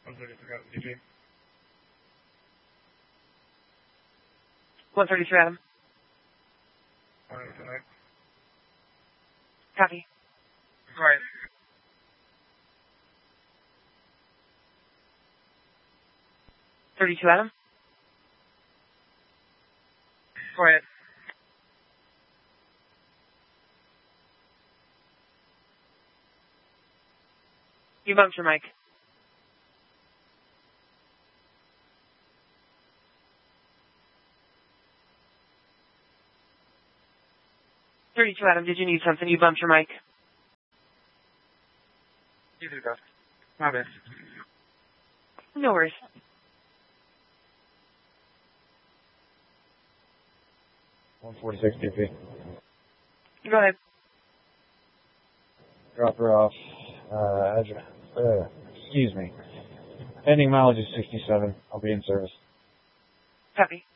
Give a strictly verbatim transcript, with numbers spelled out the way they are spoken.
one thirty-three Adam, D J. one thirty-three Adam. Alright, tonight. Copy. Quiet. thirty-two Adam. Quiet. You bumped your mic. thirty-two Adam, did you need something? You bumped your mic. You do that. My bad. No worries. one forty-six D P. Go ahead. Drop her off. Uh, address. Uh, excuse me. Ending mileage is sixty-seven. I'll be in service. Copy.